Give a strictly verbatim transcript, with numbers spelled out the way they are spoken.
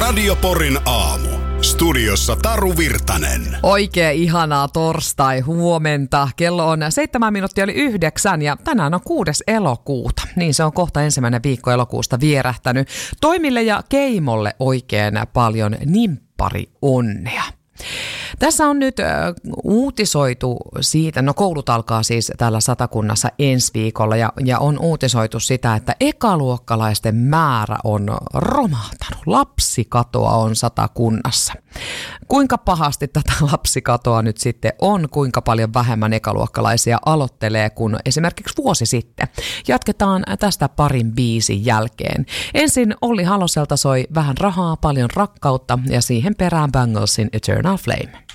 Radio Porin aamu. Studiossa Taru Virtanen. Oikein ihanaa torstai huomenta. Kello on seitsemän minuuttia oli yhdeksän ja tänään on kuudes elokuuta. Niin se on kohta ensimmäinen viikko elokuusta vierähtänyt. Toimille ja Keimolle oikein paljon nimppari onnea. Tässä on nyt äh, uutisoitu siitä, no koulut alkaa siis täällä Satakunnassa ensi viikolla ja, ja on uutisoitu sitä, että ekaluokkalaisten määrä on romahtanut. Lapsikatoa on Satakunnassa. Kuinka pahasti tätä lapsikatoa nyt sitten on, kuinka paljon vähemmän ekaluokkalaisia aloittelee kuin esimerkiksi vuosi sitten. Jatketaan tästä parin biisin jälkeen. Ensin Olli Haloselta soi Vähän rahaa, paljon rakkautta ja siihen perään Banglesin Eternal Flame.